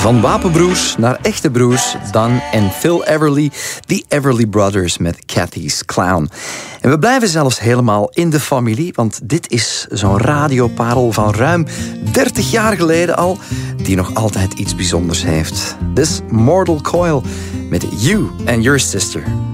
Van wapenbroers naar echte broers, Don en Phil Everly, The Everly Brothers met Cathy's Clown. En we blijven zelfs helemaal in de familie, want dit is zo'n radioparel van ruim 30 jaar geleden al, die nog altijd iets bijzonders heeft. This Mortal Coil met You and Your Sister.